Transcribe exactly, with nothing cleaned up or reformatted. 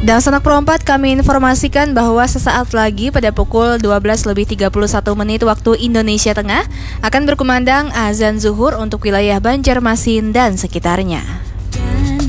Dan sanak perempat kami informasikan bahwa sesaat lagi pada pukul dua belas lebih tiga puluh satu menit waktu Indonesia Tengah akan berkumandang azan zuhur untuk wilayah Banjarmasin dan sekitarnya.